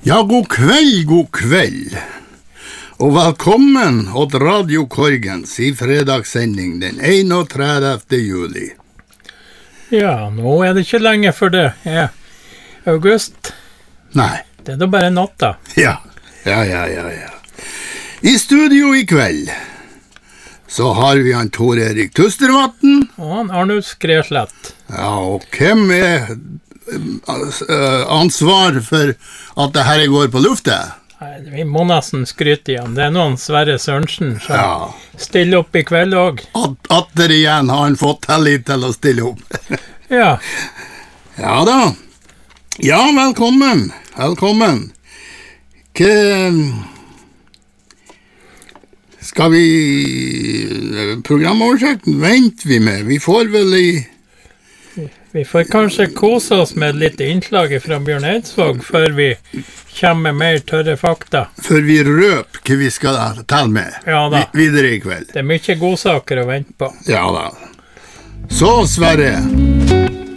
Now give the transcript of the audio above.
Ja, god kveld. Og velkommen til Radio Korgens i fredagssending den 31. juli. Ja, nå det ikke lenge før det august. Nei. Det da bare natta. Ja. I studio i kveld så har vi han Tor Erik Tustervatn. Og han Arnulf Skreslett. Ja, og hvem ansvar for at det her går på lufta? Nei, vi må nesten skryte igjen. Det noen Sverre Sørensen som stiller opp i kveld også. Atter igjen har han fått tillit til å stille opp. Ja. Ja da. Ja, velkommen. Skal vi programoversikten venter vi med. Vi får vel Vi får kanskje kose oss med et lite innslag fra Bjørn Eidsvåg før vi kommer med mer tørre fakta. Før vi røper hva vi skal telle med videre i kveld. Det mye godsaker å vente på. Ja da. Så Sverre,